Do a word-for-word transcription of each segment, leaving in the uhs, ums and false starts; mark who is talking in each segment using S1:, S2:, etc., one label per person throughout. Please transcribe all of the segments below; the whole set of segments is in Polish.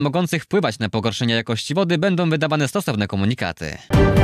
S1: mogących wpływać na pogorszenie jakości wody, będą wydawane stosowne komunikaty.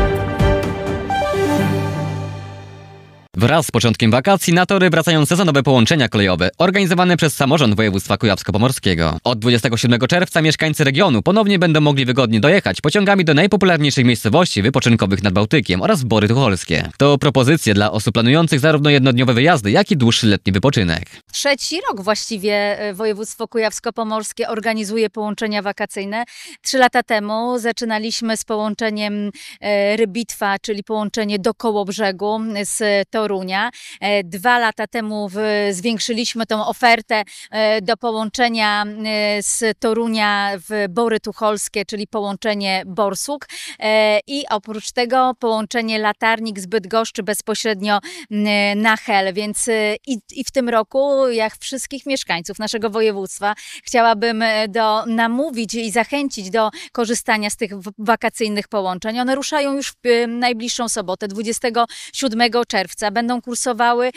S1: Wraz z początkiem wakacji na tory wracają sezonowe połączenia kolejowe organizowane przez samorząd województwa kujawsko-pomorskiego. Od dwudziestego siódmego czerwca mieszkańcy regionu ponownie będą mogli wygodnie dojechać pociągami do najpopularniejszych miejscowości wypoczynkowych nad Bałtykiem oraz w Bory Tucholskie. To propozycje dla osób planujących zarówno jednodniowe wyjazdy, jak i dłuższy letni wypoczynek.
S2: Trzeci rok właściwie województwo kujawsko-pomorskie organizuje połączenia wakacyjne. Trzy lata temu zaczynaliśmy z połączeniem Rybitwa, czyli połączenie do Kołobrzegu z Torunia. Dwa lata temu zwiększyliśmy tą ofertę do połączenia z Torunia w Bory Tucholskie, czyli połączenie Borsuk. I oprócz tego połączenie Latarnik z Bydgoszczy bezpośrednio na Hel. Więc i, i w tym roku, jak wszystkich mieszkańców naszego województwa, chciałabym do, namówić i zachęcić do korzystania z tych wakacyjnych połączeń. One ruszają już w najbliższą sobotę, dwudziestego siódmego czerwca. Będą kursowały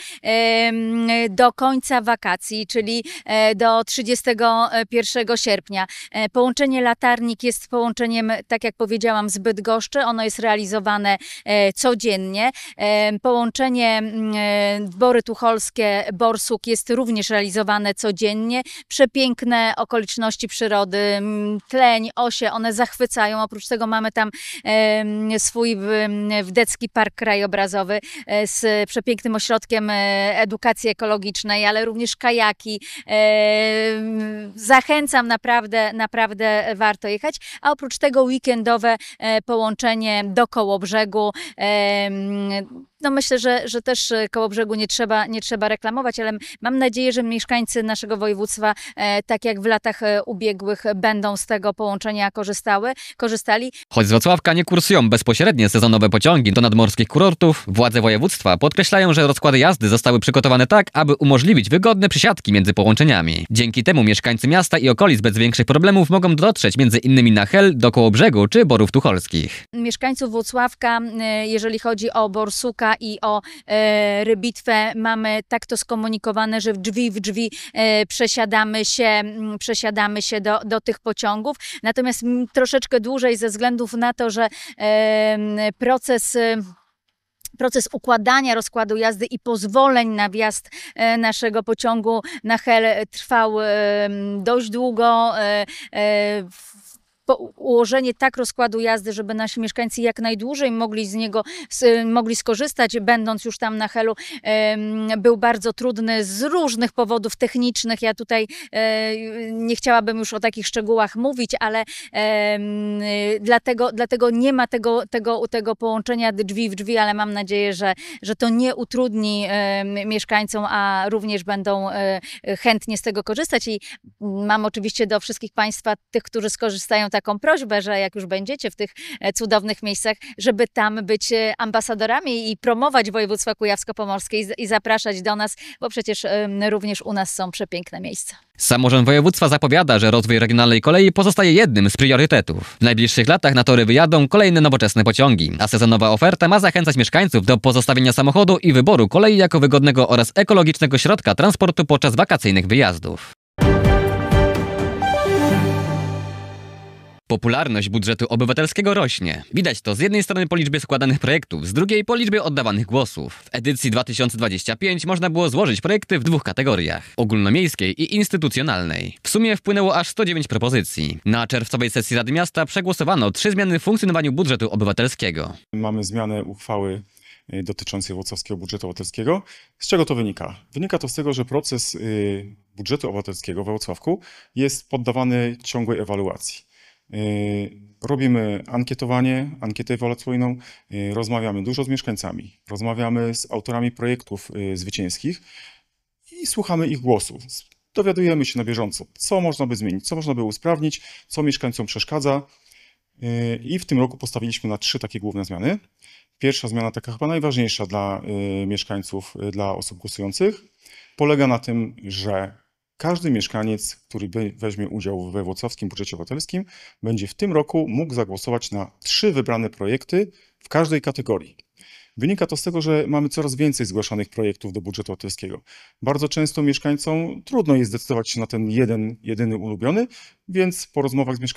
S2: do końca wakacji, czyli do trzydziestego pierwszego sierpnia. Połączenie Latarnik jest połączeniem, tak jak powiedziałam, z Bydgoszczy. Ono jest realizowane codziennie. Połączenie Bory Tucholskie, Borsuk jest również realizowane codziennie. Przepiękne okoliczności przyrody, tleń, osie, one zachwycają. Oprócz tego mamy tam swój wdecki park krajobrazowy z przepięknym ośrodkiem edukacji ekologicznej, ale również kajaki. Zachęcam, naprawdę, naprawdę warto jechać. A oprócz tego weekendowe połączenie do Kołobrzegu. No myślę, że, że też Kołobrzegu nie trzeba, nie trzeba reklamować, ale mam nadzieję, że mieszkańcy naszego województwa, tak jak w latach ubiegłych, będą z tego połączenia korzystały, korzystali.
S1: Choć z Wrocławka nie kursują bezpośrednie sezonowe pociągi do nadmorskich kurortów, władze województwa podkreślają, że rozkłady jazdy zostały przygotowane tak, aby umożliwić wygodne przysiadki między połączeniami. Dzięki temu mieszkańcy miasta i okolic bez większych problemów mogą dotrzeć między innymi na Hel, do Kołobrzegu czy Borów Tucholskich.
S2: Mieszkańców Włocławka, jeżeli chodzi o Borsuka i o e, Rybitwę, mamy tak to skomunikowane, że w drzwi w drzwi e, przesiadamy się, m, przesiadamy się do, do tych pociągów. Natomiast m, troszeczkę dłużej ze względów na to, że e, proces e, Proces układania rozkładu jazdy i pozwoleń na wjazd naszego pociągu na Hel trwał dość długo. Ułożenie tak rozkładu jazdy, żeby nasi mieszkańcy jak najdłużej mogli z niego mogli skorzystać, będąc już tam na Helu, był bardzo trudny z różnych powodów technicznych. Ja tutaj nie chciałabym już o takich szczegółach mówić, ale dlatego, dlatego nie ma tego, tego, tego połączenia drzwi w drzwi, ale mam nadzieję, że, że to nie utrudni mieszkańcom, a również będą chętnie z tego korzystać. I mam oczywiście do wszystkich Państwa, tych, którzy skorzystają, taką prośbę, że jak już będziecie w tych cudownych miejscach, żeby tam być ambasadorami i promować województwo kujawsko-pomorskie i zapraszać do nas, bo przecież również u nas są przepiękne miejsca.
S1: Samorząd województwa zapowiada, że rozwój regionalnej kolei pozostaje jednym z priorytetów. W najbliższych latach na tory wyjadą kolejne nowoczesne pociągi, a sezonowa oferta ma zachęcać mieszkańców do pozostawienia samochodu i wyboru kolei jako wygodnego oraz ekologicznego środka transportu podczas wakacyjnych wyjazdów. Popularność budżetu obywatelskiego rośnie. Widać to z jednej strony po liczbie składanych projektów, z drugiej po liczbie oddawanych głosów. W edycji dwa tysiące dwudziestej piątej można było złożyć projekty w dwóch kategoriach: ogólnomiejskiej i instytucjonalnej. W sumie wpłynęło aż sto dziewięć propozycji. Na czerwcowej sesji Rady Miasta przegłosowano trzy zmiany w funkcjonowaniu budżetu obywatelskiego.
S3: Mamy zmianę uchwały dotyczącej włocławskiego budżetu obywatelskiego. Z czego to wynika? Wynika to z tego, że proces budżetu obywatelskiego we Włocławku jest poddawany ciągłej ewaluacji. Robimy ankietowanie, ankietę ewaluacyjną, rozmawiamy dużo z mieszkańcami, rozmawiamy z autorami projektów zwycięskich i słuchamy ich głosu. Dowiadujemy się na bieżąco, co można by zmienić, co można by usprawnić, co mieszkańcom przeszkadza. I w tym roku postawiliśmy na trzy takie główne zmiany. Pierwsza zmiana, taka chyba najważniejsza dla mieszkańców, dla osób głosujących, polega na tym, że każdy mieszkaniec, który weźmie udział we włocławskim budżecie obywatelskim, będzie w tym roku mógł zagłosować na trzy wybrane projekty w każdej kategorii. Wynika to z tego, że mamy coraz więcej zgłaszanych projektów do budżetu obywatelskiego. Bardzo często mieszkańcom trudno jest zdecydować się na ten jeden, jedyny ulubiony, więc po rozmowach z mieszkańcami